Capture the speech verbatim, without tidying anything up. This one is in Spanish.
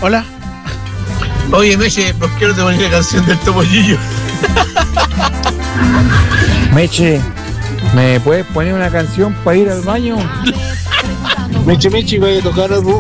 Hola. Oye, Meche, ¿por qué no te pones la canción del Topollillo? Meche, ¿me puedes poner una canción para ir al baño? Meche, Meche, vaya a tocar algo.